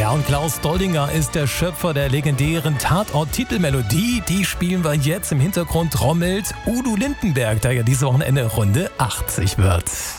Ja, und Klaus Doldinger ist der Schöpfer der legendären Tatort-Titelmelodie. Die spielen wir jetzt. Im Hintergrund trommelt Udo Lindenberg, der ja dieses Wochenende Runde 80 wird.